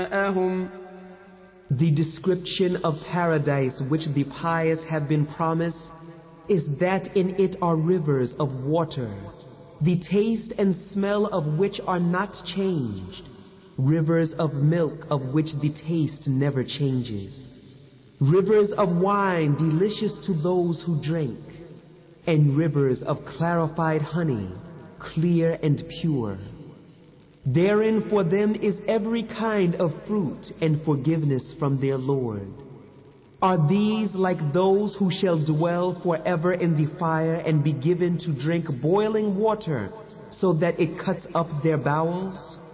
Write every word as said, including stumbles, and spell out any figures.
أهم The description of paradise which the pious have been promised is that in it are rivers of water, the taste and smell of which are not changed, rivers of milk of which the taste never changes, rivers of wine delicious to those who drink, and rivers of clarified honey, clear and pure. Therein for them is every kind of fruit and forgiveness from their Lord. Are these like those who shall dwell forever in the fire and be given to drink boiling water so that it cuts up their bowels?